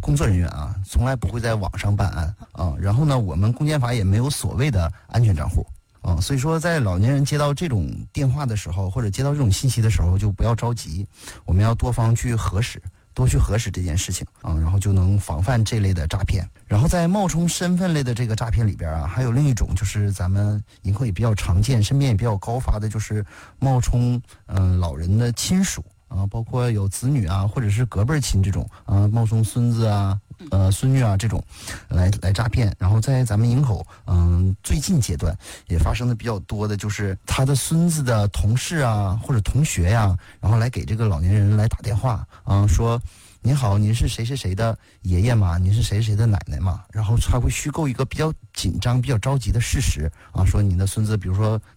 工作人员啊，从来不会在网上办案啊。然后呢，我们公检法也没有所谓的安全账户啊。所以说，在老年人接到这种电话的时候，或者接到这种信息的时候，就不要着急，我们要多方去核实。多去核实这件事情啊，然后就能防范这类的诈骗。然后在冒充身份类的这个诈骗里边啊，还有另一种就是咱们银行也比较常见，身边也比较高发的，就是冒充老人的亲属啊，包括有子女啊，或者是隔辈亲这种啊，冒充孙子啊、孙女啊这种来诈骗。然后在咱们营口最近阶段也发生的比较多的就是他的孙子的同事啊或者同学呀，然后来给这个老年人来打电话啊，说您好，您是谁谁谁的爷爷吗？您是谁谁的奶奶吗？然后他会虚构一个比较紧张、比较着急的事实啊，说您的孙子，比如说